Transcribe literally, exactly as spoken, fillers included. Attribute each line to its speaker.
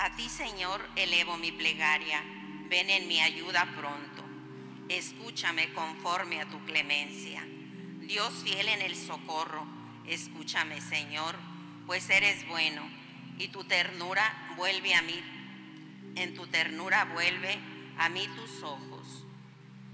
Speaker 1: A ti, Señor, elevo mi plegaria, ven en mi ayuda pronto. Escúchame conforme a tu clemencia. Dios fiel en el socorro, escúchame, Señor, pues eres bueno, y tu ternura vuelve a mí, en tu ternura vuelve a mí tus ojos.